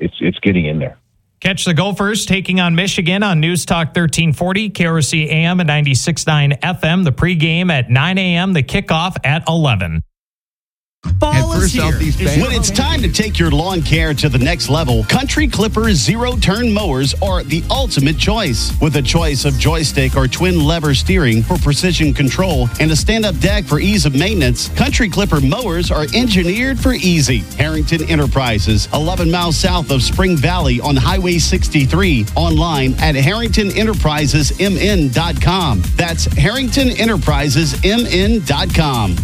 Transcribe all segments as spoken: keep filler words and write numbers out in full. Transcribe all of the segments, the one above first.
it's it's getting in there. Catch the Gophers taking on Michigan on News Talk thirteen forty, K R O C A M and ninety-six point nine F M. The pregame at nine a.m., the kickoff at eleven. Fall is here. When it's time to take your lawn care to the next level, Country Clipper zero-turn mowers are the ultimate choice. With a choice of joystick or twin lever steering for precision control and a stand-up deck for ease of maintenance, Country Clipper mowers are engineered for easy. Harrington Enterprises, eleven miles south of Spring Valley on Highway sixty-three. Online at harrington enterprises m n dot com. That's harrington enterprises m n dot com.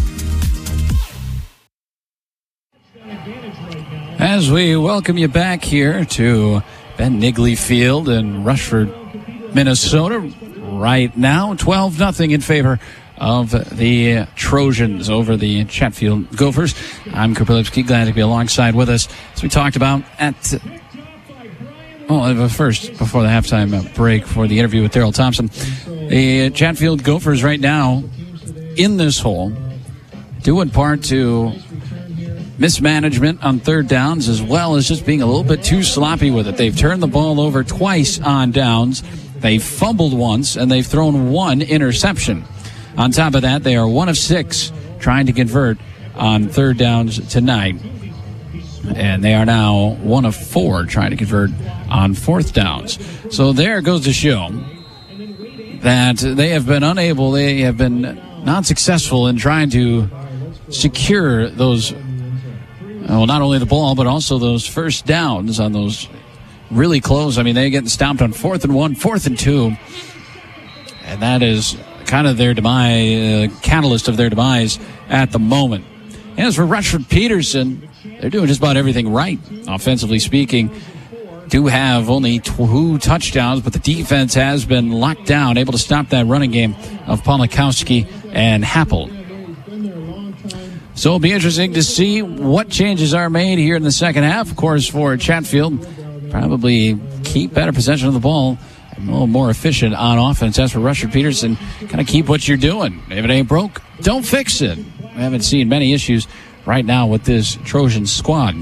As we welcome you back here to Ben Nigley Field in Rushford, Minnesota, right now, twelve nothing in favor of the Trojans over the Chatfield Gophers. I'm Cooper Lipsky, glad to be alongside with us as we talked about at, well, first, before the halftime break for the interview with Daryl Thompson. The Chatfield Gophers right now in this hole, due in part to mismanagement on third downs, as well as just being a little bit too sloppy with it. They've turned the ball over twice on downs. They've fumbled once, and they've thrown one interception. On top of that, they are one of six trying to convert on third downs tonight. And they are now one of four trying to convert on fourth downs. So there goes to show that they have been unable, they have been not successful in trying to secure those, well, not only the ball, but also those first downs on those really close. I mean, they get stomped on fourth and one, fourth and two. And that is kind of their demise, uh, catalyst of their demise at the moment. And as for Rushford Peterson, they're doing just about everything right, offensively speaking. Do have only two touchdowns, but the defense has been locked down, able to stop that running game of Polakowski and Happel. So it'll be interesting to see what changes are made here in the second half. Of course, for Chatfield, probably keep better possession of the ball, a little more efficient on offense. As for Rushford Peterson, kind of keep what you're doing. If it ain't broke, don't fix it. We haven't seen many issues right now with this Trojan squad.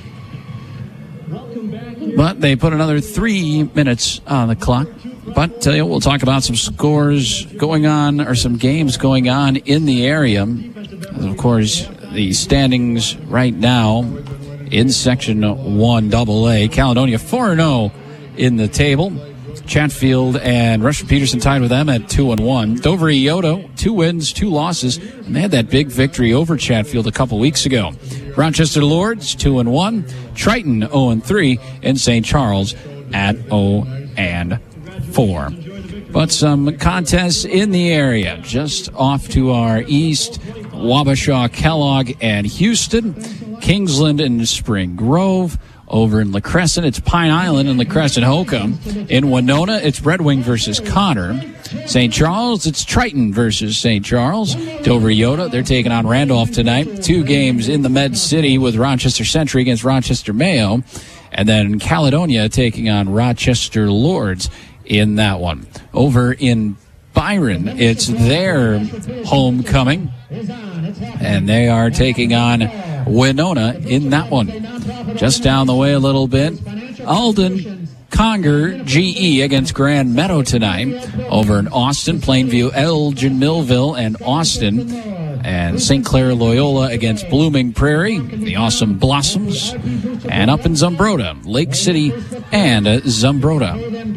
But they put another three minutes on the clock. But tell you, we'll talk about some scores going on, or some games going on in the area. Of course, the standings right now in Section one double A. Caledonia four and oh in the table. Chatfield and Rushford Peterson tied with them at two and one. Dover Eoto, two wins, two losses, and they had that big victory over Chatfield a couple weeks ago. Rochester Lords, two and one. Triton, oh and three. And Saint Charles at oh and four. But some contests in the area. Just off to our east, Wabasha, Kellogg, and Houston. Kingsland and Spring Grove. Over in La Crescent, it's Pine Island and La Crescent Holcomb. In Winona, it's Red Wing versus Connor. Saint Charles, it's Triton versus Saint Charles. Dover Eoto, they're taking on Randolph tonight. Two games in the Med City with Rochester Century against Rochester Mayo. And then Caledonia taking on Rochester Lords in that one. Over in Byron, it's their homecoming. And they are taking on Winona in that one. Just down the way a little bit, Alden Conger G E against Grand Meadow tonight. Over in Austin, Plainview, Elgin Millville, and Austin. And Saint Clair Loyola against Blooming Prairie, the Awesome Blossoms. And up in Zumbrota, Lake City and Zumbrota.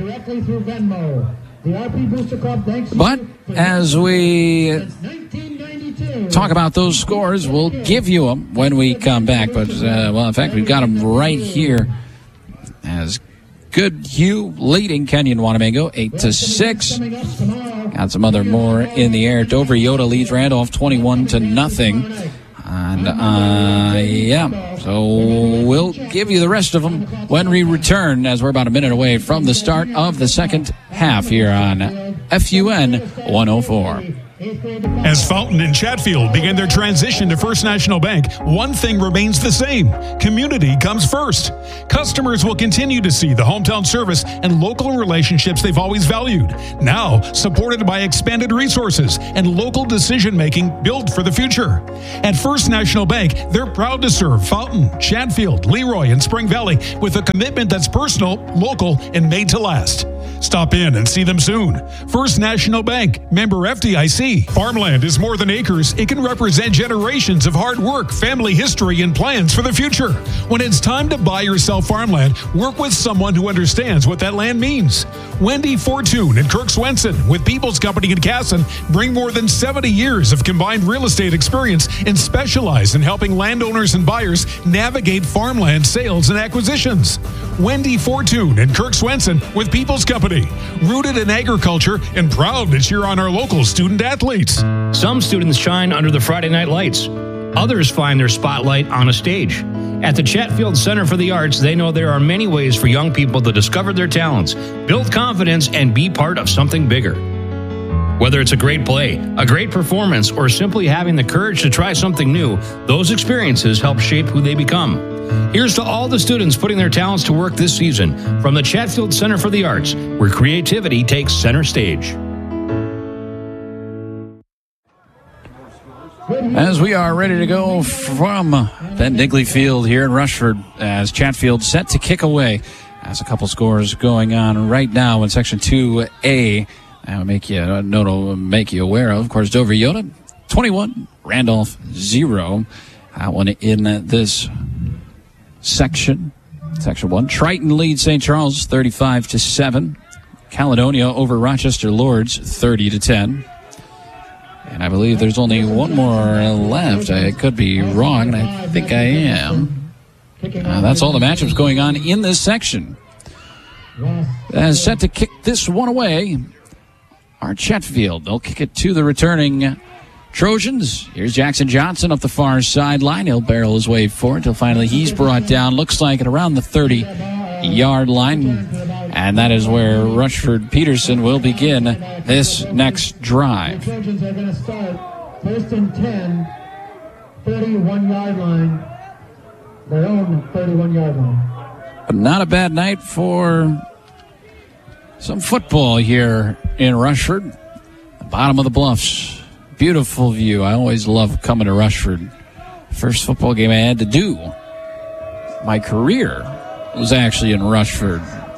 But as we talk about those scores, we'll give you them when we come back. But, uh, well, in fact, we've got them right here. As Goodhue leading Kenyon Wanamango, eight to six. Got some other more in the air. Dover Eoto leads Randolph twenty-one to nothing. And, uh, yeah, so we'll give you the rest of them when we return, as we're about a minute away from the start of the second half here on F U N one oh four. As Fountain and Chatfield begin their transition to First National Bank, one thing remains the same. Community comes first. Customers will continue to see the hometown service and local relationships they've always valued, now supported by expanded resources and local decision-making built for the future. At First National Bank, they're proud to serve Fountain, Chatfield, Leroy, and Spring Valley with a commitment that's personal, local, and made to last. Stop in and see them soon. First National Bank, member F D I C. Farmland is more than acres. It can represent generations of hard work, family history, and plans for the future. When it's time to buy or sell farmland, work with someone who understands what that land means. Wendy Fortune and Kirk Swenson with People's Company in Casson bring more than seventy years of combined real estate experience and specialize in helping landowners and buyers navigate farmland sales and acquisitions. Wendy Fortune and Kirk Swenson with People's Company, rooted in agriculture and proud to cheer on our local student athletes. Some students shine under the Friday night lights. Others find their spotlight on a stage. At the Chatfield Center for the Arts, they know there are many ways for young people to discover their talents, build confidence, and be part of something bigger. Whether it's a great play, a great performance, or simply having the courage to try something new, those experiences help shape who they become. Here's to all the students putting their talents to work this season from the Chatfield Center for the Arts, where creativity takes center stage. As we are ready to go from Ben Nigley Field here in Rushford, as Chatfield set to kick away, as a couple scores going on right now in Section two A. I'll make you a note will make you aware of. Of course, Dover Yoda twenty-one, Randolph zero. That one in this section. Section one. Triton leads Saint Charles thirty-five to seven. Caledonia over Rochester Lords thirty to ten. And I believe there's only one more left. I could be wrong, and I think I am. Uh, that's all the matchups going on in this section. As set to kick this one away are Chatfield. They'll kick it to the returning Trojans. Here's Jackson Johnson up the far sideline. He'll barrel his way forward until finally he's brought down. Looks like at around the thirty-yard line. And that is where Rushford Peterson will begin this next drive. Trojans are going to start first and ten, thirty-one-yard line, their own thirty-one-yard line. Not a bad night for some football here in Rushford. The bottom of the Bluffs. Beautiful view. I always love coming to Rushford. First football game I had to do my career was actually in Rushford.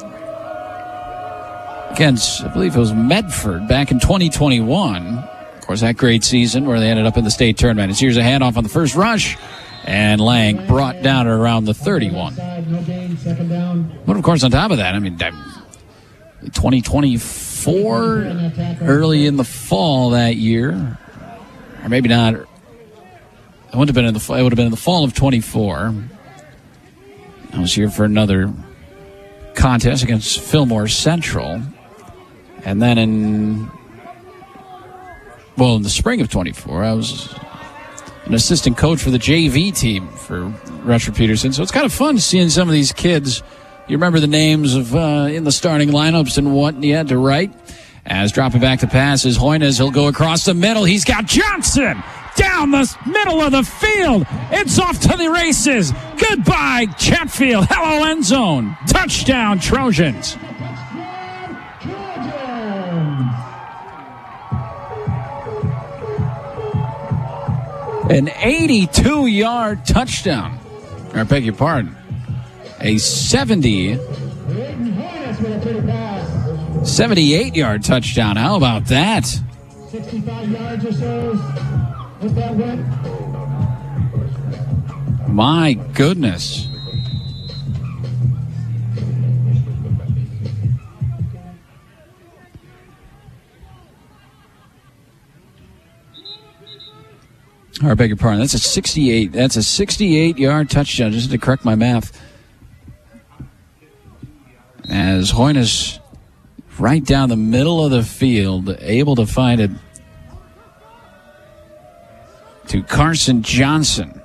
Against, I believe it was Medford back in twenty twenty-one. Of course, that great season where they ended up in the state tournament. It's here's a handoff on the first rush, and Lang brought down at around the thirty-one. But of course, on top of that, I mean, twenty twenty-four, early in the fall that year, or maybe not. It would have been in the it would have been in the fall of twenty-four. I was here for another contest against Fillmore Central. And then in, well, in the spring of twenty-four, I was an assistant coach for the J V team for Rushford Peterson. So it's kind of fun seeing some of these kids. You remember the names of uh, in the starting lineups and what you had to write. As dropping back to pass is Hoynes. He'll go across the middle. He's got Johnson down the middle of the field. It's off to the races. Goodbye, Chatfield. Hello, end zone. Touchdown, Trojans. An eighty-two-yard touchdown. Or I beg your pardon. A seventy, seventy-eight-yard touchdown. How about that? sixty-five yards or so. What's that win? My goodness. Or I beg your pardon. That's a sixty-eight. That's a sixty-eight-yard touchdown. Just to correct my math. As Hoynes right down the middle of the field, able to find it to Carson Johnson.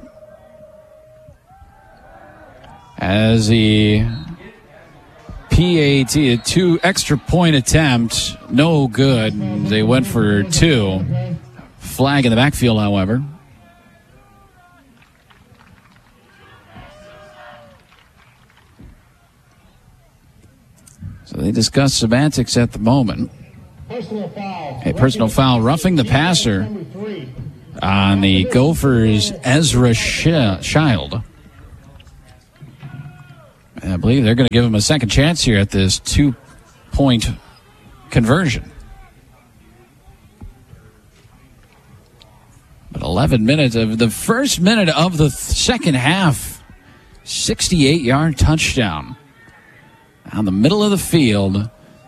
As the P A T, a two extra point attempt, no good. They went for two. flag in the backfield, however. So they discuss semantics at the moment. Personal foul. A personal foul, roughing the passer on the Gophers' Ezra Child. And I believe they're going to give him a second chance here at this two-point conversion. But eleven minutes of the first minute of the second half, sixty-eight-yard touchdown down the middle of the field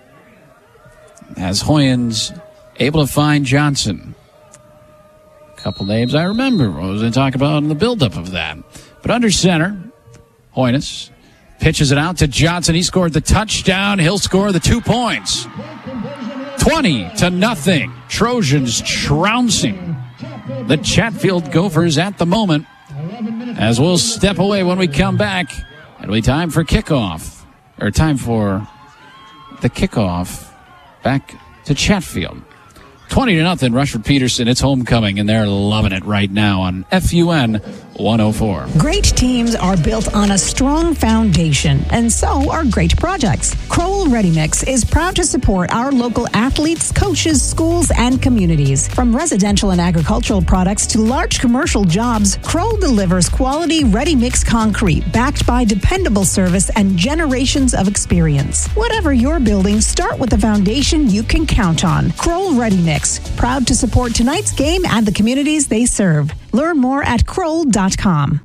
as Hoyens able to find Johnson. A couple names I remember. What was I talking about in the buildup of that? But under center, Hoynes pitches it out to Johnson. He scored the touchdown. He'll score the two points. twenty to nothing. Trojans trouncing the Chatfield Gophers at the moment. As we'll step away when we come back, it'll be time for kickoff. Or time for the kickoff back to Chatfield. twenty to nothing, Rushford Peterson. It's homecoming, and they're loving it right now on F U N one oh four. Great teams are built on a strong foundation, and so are great projects. Kroll Ready Mix is proud to support our local athletes, coaches, schools, and communities. From residential and agricultural products to large commercial jobs, Kroll delivers quality ready mix concrete backed by dependable service and generations of experience. Whatever you're building, start with a foundation you can count on. Kroll Ready Mix, proud to support tonight's game and the communities they serve. Learn more at kroll dot com.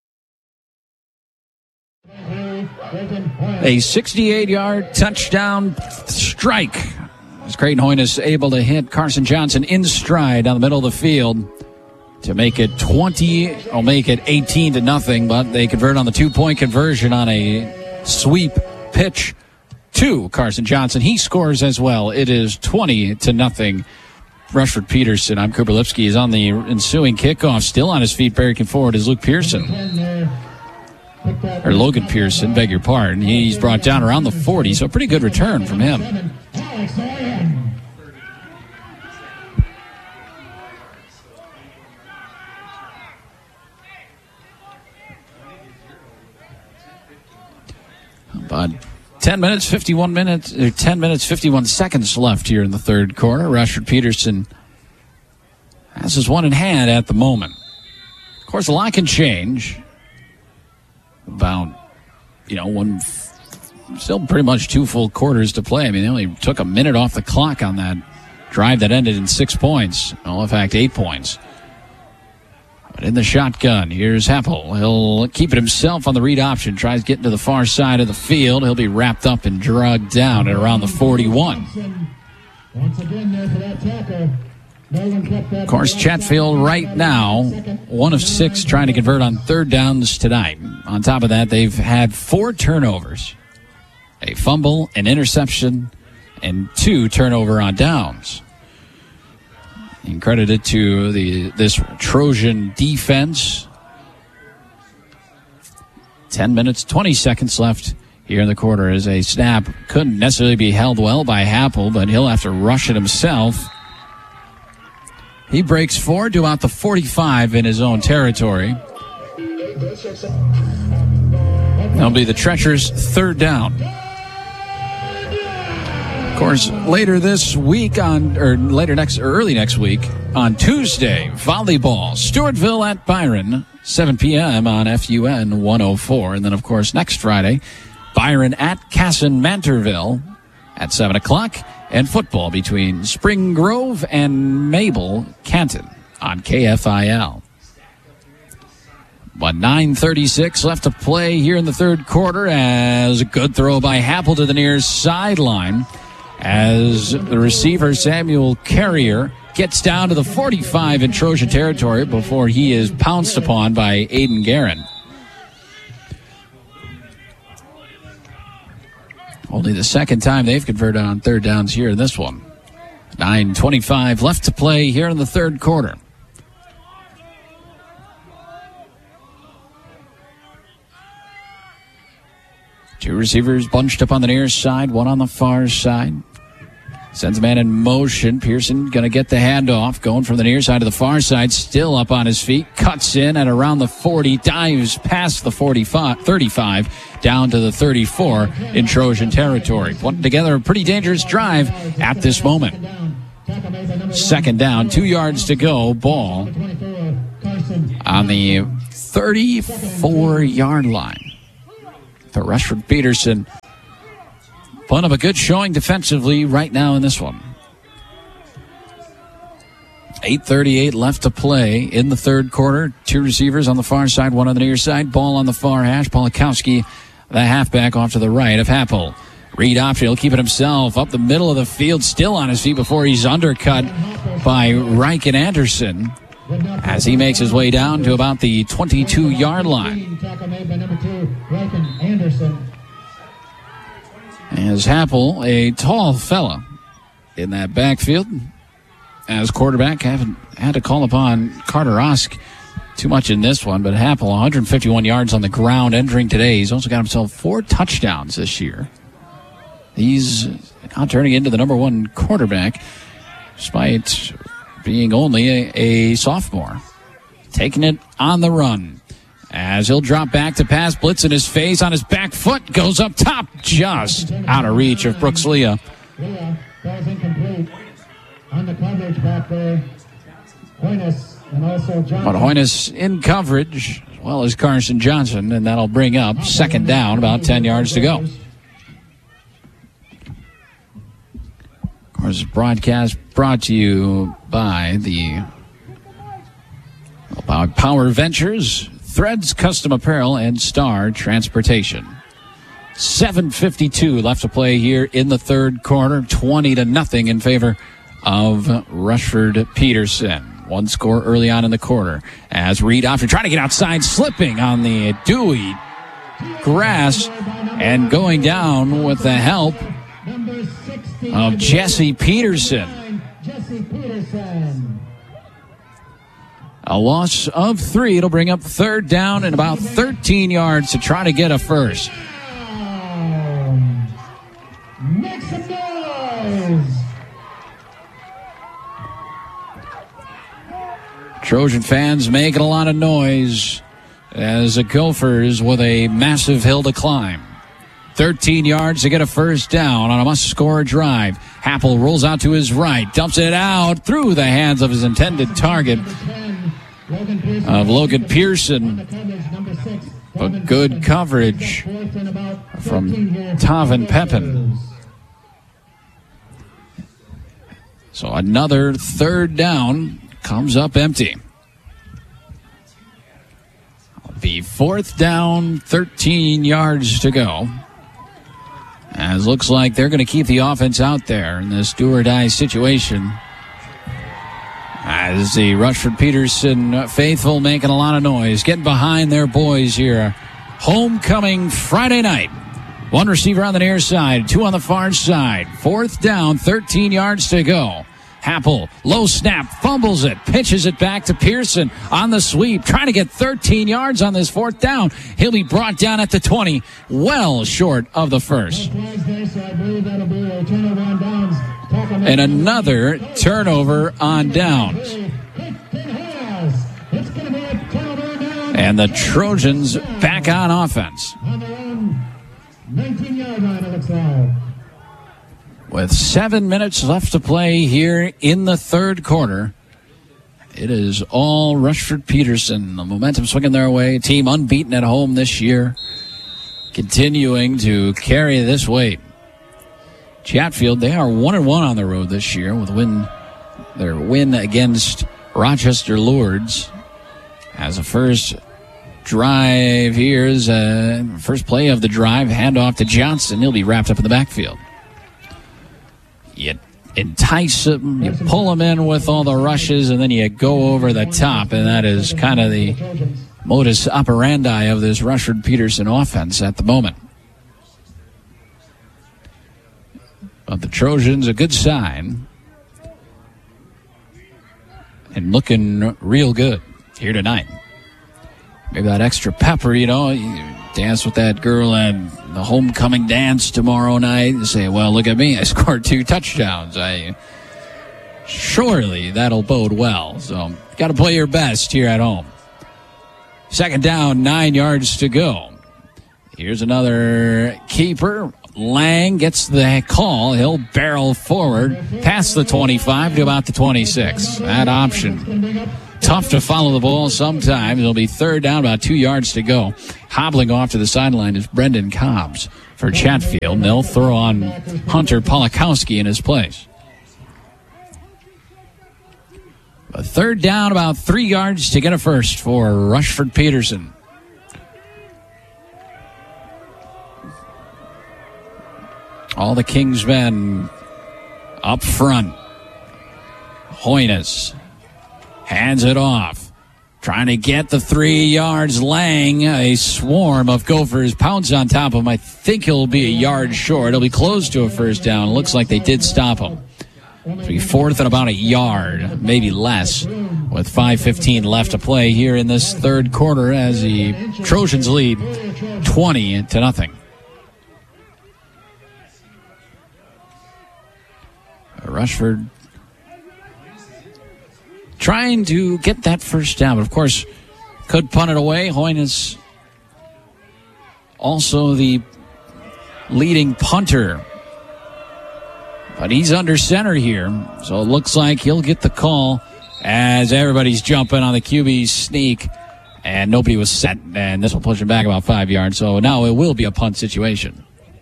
A sixty-eight-yard touchdown strike. As Creighton Hoynes able to hit Carson Johnson in stride down the middle of the field to make it twenty, or make it eighteen to nothing, but they convert on the two-point conversion on a sweep pitch to Carson Johnson. He scores as well. It is twenty to nothing. Rushford Peterson. I'm Cooper Lipsky. He's on the ensuing kickoff. Still on his feet, breaking forward is Luke Pearson. Or Logan Pearson, beg your pardon. He's brought down around the forty, so a pretty good return from him. But ten minutes, fifty-one minutes, or ten minutes, fifty-one seconds left here in the third quarter. Rushford Peterson has his one in hand at the moment. Of course, a lot can change. About, you know, one, still pretty much two full quarters to play. I mean, they only took a minute off the clock on that drive that ended in six points. Well, in fact, eight points. But in the shotgun, here's Heppel. He'll keep it himself on the read option. Tries getting to the far side of the field. He'll be wrapped up and dragged down at around the forty-one. Once again there for that tackle. Of course, Chatfield right now, one of six trying to convert on third downs tonight. On top of that, they've had four turnovers, a fumble, an interception, and two turnover on downs. And credited to the this Trojan defense. Ten minutes, twenty seconds left here in the quarter as a snap couldn't necessarily be held well by Happel, but he'll have to rush it himself. He breaks forward to about the forty-five in his own territory. That'll be the Treacher's third down. Of course, later this week on, or later next, or early next week on Tuesday, volleyball, Stewartville at Byron, seven p.m. on F U N one oh four. And then, of course, next Friday, Byron at Casson Mantorville at seven o'clock. And football between Spring Grove and Mabel Canton on K F I L. But nine thirty-six left to play here in the third quarter as a good throw by Happel to the near sideline as the receiver Samuel Carrier gets down to the forty-five in Trojan territory before he is pounced upon by Aiden Guerin. Only the second time they've converted on third downs here in this one. nine twenty-five left to play here in the third quarter. Two receivers bunched up on the near side, one on the far side. Sends a man in motion. Pearson going to get the handoff. Going from the near side to the far side. Still up on his feet. Cuts in at around the forty. Dives past the forty-five, thirty-five. Down to the thirty-four in Trojan territory. Putting together a pretty dangerous drive at this moment. Second down. Two yards to go. Ball on the thirty-four-yard line. For Rushford Peterson. Putting up a good showing defensively right now in this one. eight thirty-eight left to play in the third quarter. Two receivers on the far side, one on the near side. Ball on the far hash. Polakowski, the halfback, off to the right of Happel. Reed option. He'll keep it himself up the middle of the field, still on his feet before he's undercut by Reich and Anderson as he makes his way down to about the twenty-two-yard line. As Happel, a tall fella in that backfield. As quarterback, haven't had to call upon Carter Osk too much in this one, but Happel, one hundred fifty-one yards on the ground entering today. He's also got himself four touchdowns this year. He's now turning into the number one quarterback, despite being only a, a sophomore. Taking it on the run. As he'll drop back to pass, blitz in his face, on his back foot, goes up top, just out of reach of Brooks Leah. Leah, ball's incomplete. On the coverage back there, Hoynes and also Johnson. But Hoynes in coverage, as well as Carson Johnson, and that'll bring up second down, about ten yards to go. Of course, broadcast brought to you by the by Power Ventures, Threads Custom Apparel, and Star Transportation. seven fifty-two left to play here in the third quarter. twenty to nothing in favor of Rushford Peterson. One score early on in the quarter. As Reed, after trying to get outside, slipping on the dewy grass and going down with the help of Jesse Peterson. Jesse Peterson. A loss of three. It'll bring up third down and about thirteen yards to try to get a first. Make some noise. Trojan fans making a lot of noise as the Gophers with a massive hill to climb. thirteen yards to get a first down on a must-score drive. Happel rolls out to his right, dumps it out through the hands of his intended target of Logan Pearson. But good coverage from Tavin Pepin. So another third down comes up empty. The fourth down, thirteen yards to go. As looks like they're going to keep the offense out there in this do-or-die situation. As the Rushford Peterson faithful making a lot of noise, getting behind their boys here. Homecoming Friday night. One receiver on the near side, two on the far side. Fourth down, thirteen yards to go. Happel, low snap, fumbles it, pitches it back to Pearson on the sweep, trying to get thirteen yards on this fourth down. He'll be brought down at the twenty, well short of the first. And another turnover on downs. And the Trojans back on offense. nineteen-yard line, it looks like. With seven minutes left to play here in the third quarter, it is all Rushford Peterson. The momentum swinging their way. Team unbeaten at home this year, continuing to carry this weight. Chatfield, they are one and one on the road this year with win their win against Rochester Lourdes. As a first drive here is a first play of the drive, handoff to Johnson. He'll be wrapped up in the backfield. You entice them, you pull them in with all the rushes, and then you go over the top, and that is kind of the modus operandi of this Rushford Peterson offense at the moment. But the Trojans, a good sign, and looking real good here tonight. Maybe that extra pepper, you know, you dance with that girl at the homecoming dance tomorrow night and say, well, look at me, I scored two touchdowns. I surely that'll bode well. So got to play your best here at home. Second down, nine yards to go. Here's another keeper. Lang gets the call. He'll barrel forward past the twenty-five to about the twenty-six. That option. Tough to follow the ball sometimes. It'll be third down, about two yards to go. Hobbling off to the sideline is Brendan Cobbs for Chatfield. And they'll throw on Hunter Polakowski in his place. A third down, about three yards to get a first for Rushford Peterson. All the Kings men up front. Hoynes hands it off. Trying to get the three yards. Lang, a swarm of Gophers, pounds on top of him. I think he'll be a yard short. He'll be close to a first down. Looks like they did stop him. It'll be fourth and about a yard, maybe less, with five fifteen left to play here in this third quarter as the Trojans lead twenty to nothing. Rushford trying to get that first down, but of course could punt it away. Hoynes also the leading punter, but he's under center here, so it looks like he'll get the call as everybody's jumping on the Q B sneak, and nobody was set, and this will push him back about five yards, so now it will be a punt situation.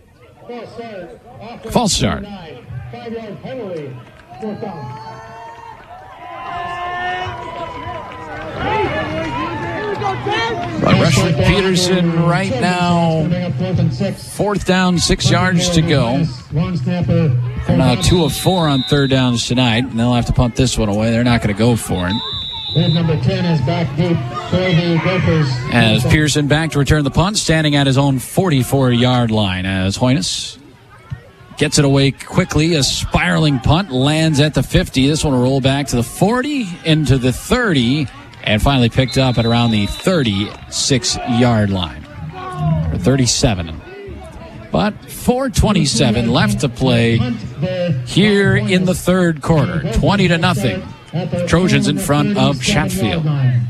False start. But Rushford Peterson right now, fourth down, six yards to go. They're now two of four on third downs tonight, and they'll have to punt this one away. They're not going to go for it. Number ten is back deep for the Gophers. As Pearson back to return the punt, standing at his own forty-four-yard line as Hoynes gets it away quickly. A spiraling punt lands at the fifty. This one will roll back to the forty, into the thirty, and finally picked up at around the thirty-six-yard line. Or thirty-seven. But four twenty-seven left to play here in the third quarter. twenty to nothing. Trojans in front of Chatfield.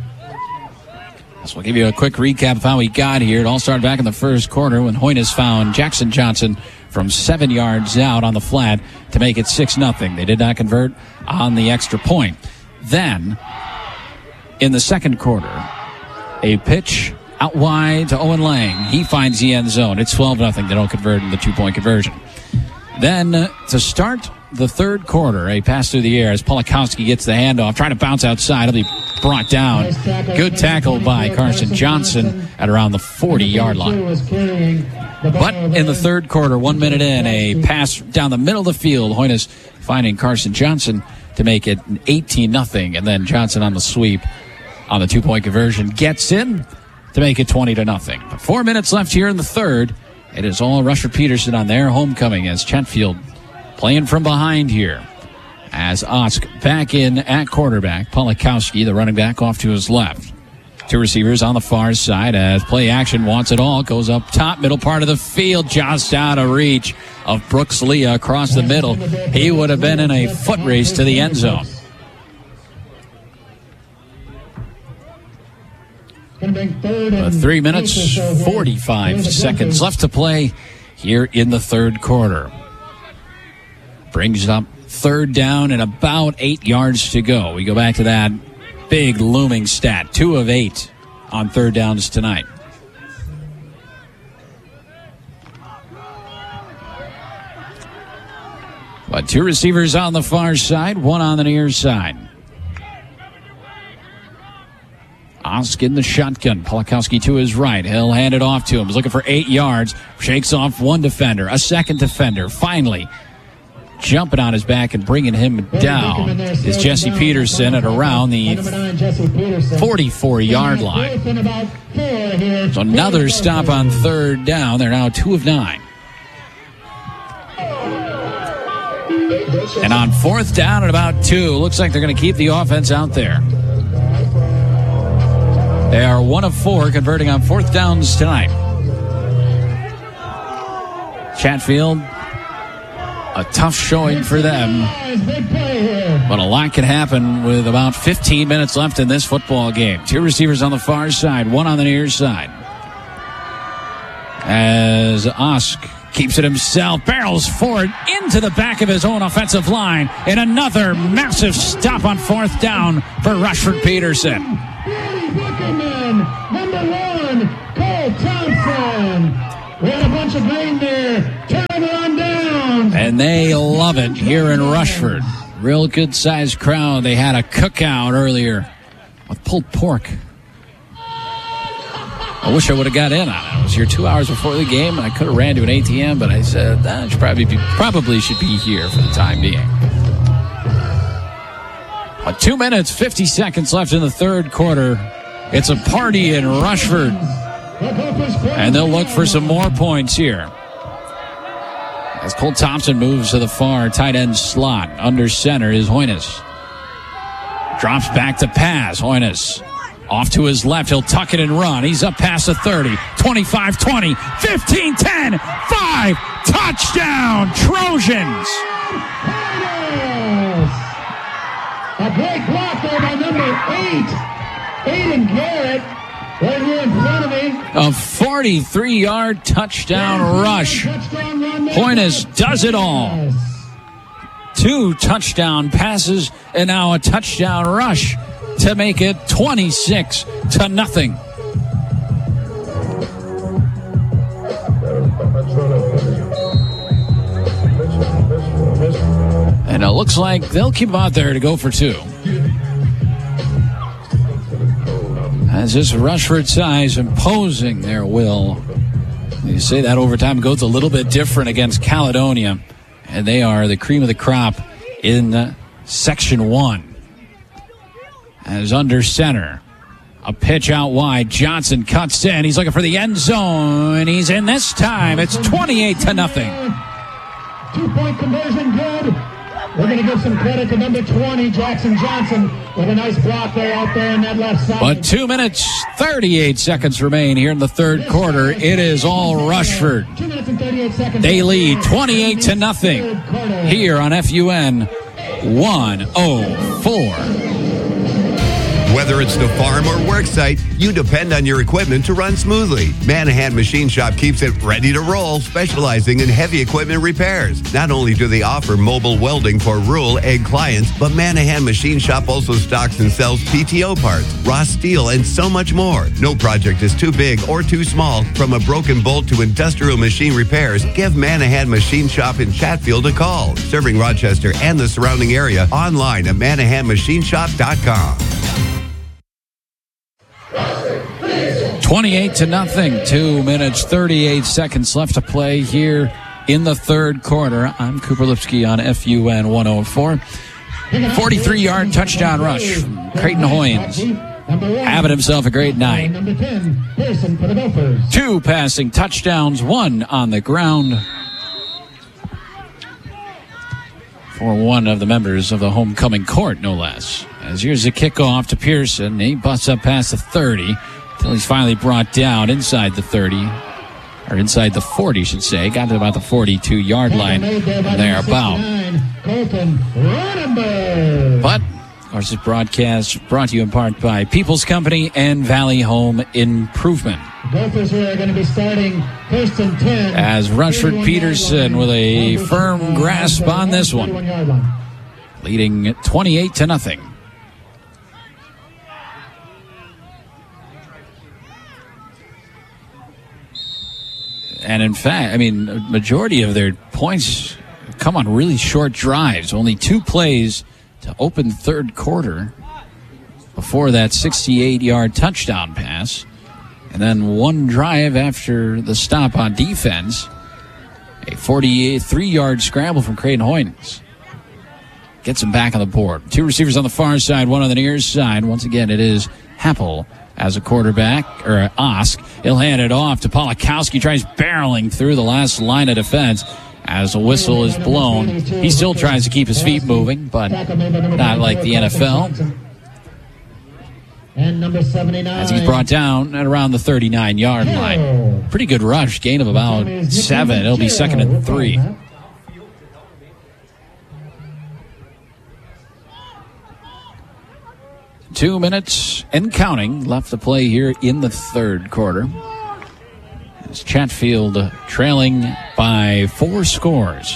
So we'll give you a quick recap of how we got here. It all started back in the first quarter when Hoynes found Jackson Johnson from seven yards out on the flat to make it six nothing. They did not convert on the extra point. Then, in the second quarter, a pitch out wide to Owen Lang. He finds the end zone. It's twelve nothing. They don't convert in the two-point conversion. Then, uh, to start the third quarter, a pass through the air as Polakowski gets the handoff, trying to bounce outside. He'll be brought down. Good tackle by Carson Johnson at around the forty-yard line. But in the third quarter, one minute in, a pass down the middle of the field. Hoynes finding Carson Johnson to make it eighteen nothing, and then Johnson on the sweep on the two-point conversion gets in to make it twenty to nothing. But four minutes left here in the third. It is all Rushford Peterson on their homecoming as Chatfield playing from behind here. As Osk back in at quarterback. Polakowski, the running back, off to his left. Two receivers on the far side as play action wants it all. Goes up top, middle part of the field, just out of reach of Brooks Leah across the middle. He would have been in a foot race to the end zone. Uh, three minutes, forty-five seconds left to play here in the third quarter. Brings up third down and about eight yards to go. We go back to that big looming stat. Two of eight on third downs tonight. But two receivers on the far side, one on the near side. Osk in the shotgun. Polakowski to his right. He'll hand it off to him. He's looking for eight yards. Shakes off one defender. A second defender. Finally, jumping on his back and bringing him down is Jesse Peterson at around the forty-four-yard line. So another stop on third down. They're now two of nine. And on fourth down at about two, looks like they're going to keep the offense out there. They are one of four converting on fourth downs tonight. Chatfield, a tough showing for them. But a lot can happen with about fifteen minutes left in this football game. Two receivers on the far side, one on the near side. As Osk keeps it himself, barrels forward into the back of his own offensive line, and another massive stop on fourth down for Rushford Peterson. Number one, Cole Thompson. We had a bunch of rain there. Turn it on down. And they love it here in Rushford. Real good-sized crowd. They had a cookout earlier with pulled pork. I wish I would have got in on it. I was here two hours before the game, and I could have ran to an A T M, but I said, I should probably, be, probably should be here for the time being. But two minutes, fifty seconds left in the third quarter. It's a party in Rushford. And they'll look for some more points here. As Cole Thompson moves to the far tight end slot. Under center is Hoynes. Drops back to pass. Hoynes off to his left. He'll tuck it and run. He's up past the thirty. twenty-five twenty. fifteen ten. five. Touchdown, Trojans. A great block there by number eight. Aiden Garrett. Right here in front of me. A forty-three-yard touchdown rush. Hoynes does it all. Two touchdown passes and now a touchdown rush to make it twenty-six to nothing. And it looks like they'll keep him out there to go for two. As this Rushford size imposing their will. You say that overtime goes a little bit different against Caledonia. And they are the cream of the crop in uh, Section one. As under center. A pitch out wide. Johnson cuts in. He's looking for the end zone. And he's in this time. It's twenty-eight to nothing. Two-point conversion good. We're going to give some credit to number twenty, Jackson Johnson, with a nice block there out there in that left side. But two minutes, thirty-eight seconds remain here in the third quarter. It is all Rushford. Two minutes and thirty-eight seconds. They lead twenty-eight to nothing here on F U N one oh four. Whether it's the farm or work site, you depend on your equipment to run smoothly. Manahan Machine Shop keeps it ready to roll, specializing in heavy equipment repairs. Not only do they offer mobile welding for rural ag clients, but Manahan Machine Shop also stocks and sells P T O parts, raw steel, and so much more. No project is too big or too small. From a broken bolt to industrial machine repairs, give Manahan Machine Shop in Chatfield a call. Serving Rochester and the surrounding area, online at manahan machine shop dot com. twenty-eight to nothing. Two minutes, thirty-eight seconds left to play here in the third quarter. I'm Cooper Lipsky on F U N one oh four. forty-three-yard touchdown rush from Creighton Hoynes. Having himself a great night. Two passing touchdowns, one on the ground for one of the members of the homecoming court, no less. As here's the kickoff to Pearson. He busts up past the thirty. Until he's finally brought down inside the thirty, or inside the forty, I should say. Got to about the forty-two-yard line, and they're about. But, of course, this broadcast brought to you in part by People's Company and Valley Home Improvement. Gophers here are going to be starting first and ten. As Rushford Peterson with a firm grasp on this one, leading twenty-eight to nothing. And in fact, I mean, a majority of their points come on really short drives. Only two plays to open third quarter before that sixty-eight-yard touchdown pass. And then one drive after the stop on defense. A forty-three-yard scramble from Creighton Hoynes. Gets him back on the board. Two receivers on the far side, one on the near side. Once again, it is Happel as a quarterback, or Osk. He'll hand it off to Polakowski. Tries barreling through the last line of defense as a whistle is blown. He still tries to keep his feet moving, but not like the N F L. And number seventy-nine. As he's brought down at around the thirty-nine-yard line. Pretty good rush, gain of about seven. It'll be second and three. Two minutes and counting left to play here in the third quarter. It's Chatfield trailing by four scores.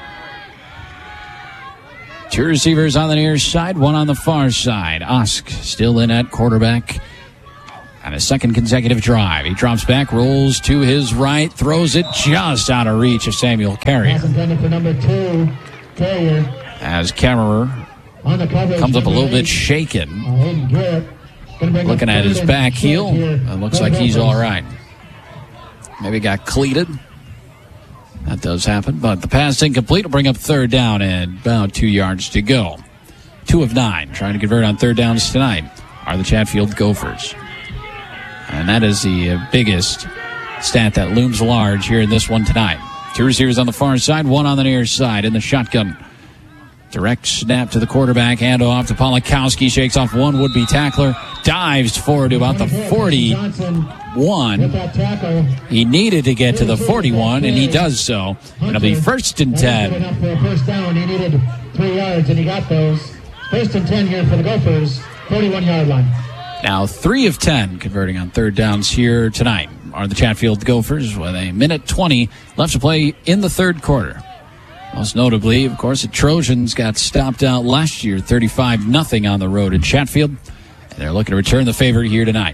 Two receivers on the near side, one on the far side. Osk still in at quarterback. And a second consecutive drive. He drops back, rolls to his right, throws it just out of reach of Samuel Carrier. Pass intended for number two, Carrier. As Carrier On the coverage, comes up a little number bit eight, shaken. uh, Hayden Garrett. Gonna bring Looking up at his third back and heel. short here. It looks For like the he's Gophers. all right. Maybe got cleated. That does happen. But the pass incomplete will bring up third down and about two yards to go. Two of nine trying to convert on third downs tonight are the Chatfield Gophers. And that is the biggest stat that looms large here in this one tonight. Two receivers on the far side, one on the near side in the shotgun. Direct snap to the quarterback, handoff to Polakowski, shakes off one would-be tackler, dives forward to about the forty-one. With that tackle. He needed to get to the forty-one, and he does so. It'll be first and ten. Enough for a first down. He needed three yards, and he got those. First and ten here for the Gophers, forty-one-yard line. Now three of ten converting on third downs here tonight are the Chatfield Gophers with a minute twenty left to play in the third quarter. Most notably, of course, the Trojans got stopped out last year, thirty-five nothing on the road in Chatfield. And they're looking to return the favor here tonight.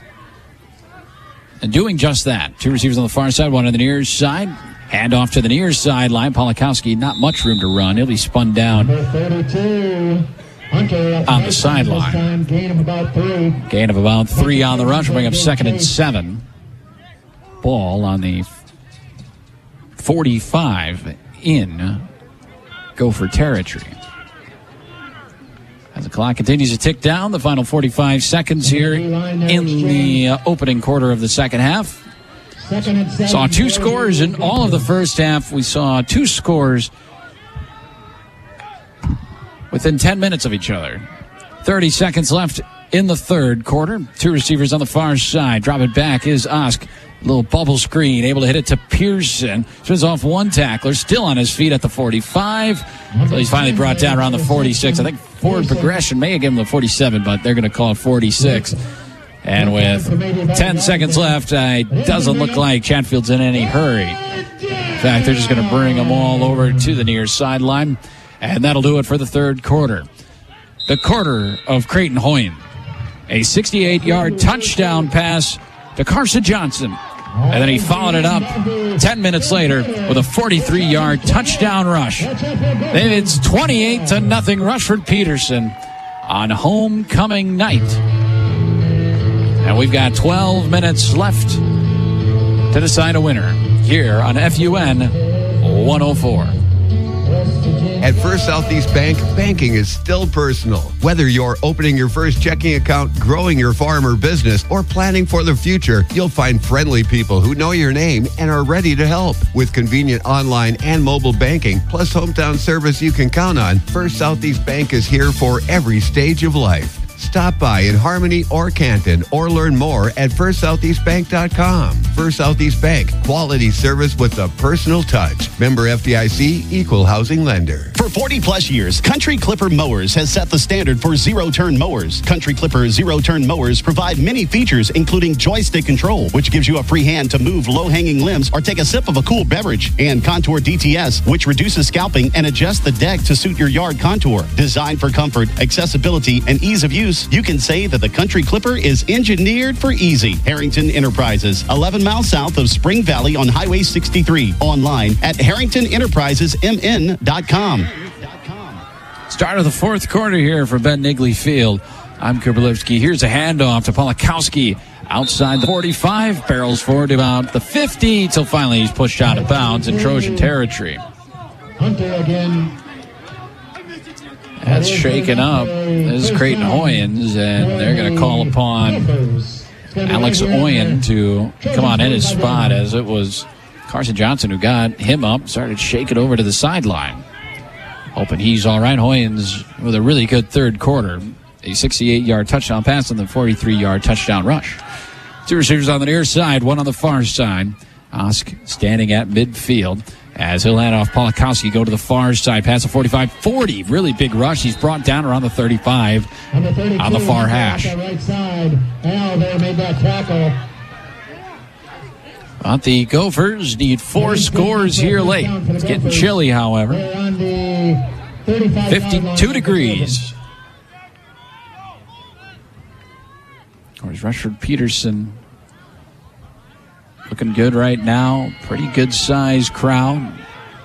And doing just that. Two receivers on the far side, one on the near side. Hand off to the near sideline. Polakowski, not much room to run. He'll be spun down Number thirty-two, Hunter on the sideline. Gain of about three. Gain of about three on the rush. Bring up second and seven. Ball on the forty-five in Gopher territory. As the clock continues to tick down, the final forty-five seconds here in the uh, opening quarter of the second half. Second and seven. Saw two scores in all of the first half. We saw two scores within ten minutes of each other. thirty seconds left in the third quarter. Two receivers on the far side. Drop it back is Osk. Little bubble screen, able to hit it to Pearson. Spins off one tackler, still on his feet at the forty-five. So he's finally brought down around the forty-six. I think forward progression may have given him the forty-seven, but they're going to call it forty-six. And with ten seconds left, uh, it doesn't look like Chatfield's in any hurry. In fact, they're just going to bring them all over to the near sideline. And that'll do it for the third quarter. The quarter of Creighton Hoyen. A sixty-eight-yard touchdown pass to Carson Johnson. And then he followed it up ten minutes later with a forty-three-yard touchdown rush. It's twenty-eight to nothing Rushford Peterson on homecoming night. And we've got twelve minutes left to decide a winner here on F U N one oh four. At First Southeast Bank, banking is still personal. Whether you're opening your first checking account, growing your farm or business, or planning for the future, you'll find friendly people who know your name and are ready to help. With convenient online and mobile banking, plus hometown service you can count on, First Southeast Bank is here for every stage of life. Stop by in Harmony or Canton or learn more at first southeast bank dot com. First Southeast Bank, quality service with a personal touch. Member F D I C, equal housing lender. For forty plus years, Country Clipper Mowers has set the standard for zero-turn mowers. Country Clipper zero-turn mowers provide many features, including joystick control, which gives you a free hand to move low-hanging limbs or take a sip of a cool beverage, and Contour D T S, which reduces scalping and adjusts the deck to suit your yard contour. Designed for comfort, accessibility, and ease of use, you can say that the Country Clipper is engineered for easy. Harrington Enterprises, eleven miles south of Spring Valley on Highway sixty-three. Online at harrington enterprises m n dot com. Start of the fourth quarter here for Ben Nigley Field. I'm Cooper Lipsky. Here's a handoff to Polakowski outside the forty-five, barrels forward to about the fifty, till finally he's pushed out of bounds in Trojan territory. Hunter again. That's shaken up. This is Creighton Hoyens, and they're going to call upon Alex Oyen to come on in his spot, as it was Carson Johnson who got him up, started shaking over to the sideline. Hoping he's all right. Hoyens with a really good third quarter a sixty-eight-yard touchdown pass and the forty-three-yard touchdown rush. Two receivers on the near side, one on the far side. Osk standing at midfield as he'll hand off. Polakowski go to the far side, pass a forty-five forty. Really big rush. He's brought down around the thirty-five on the, on the far hash. Right side. Al there made that tackle. But the Gophers need four scores here late. It's getting chilly, however. fifty-two degrees. Of course, Rushford Peterson looking good right now. Pretty good size crowd.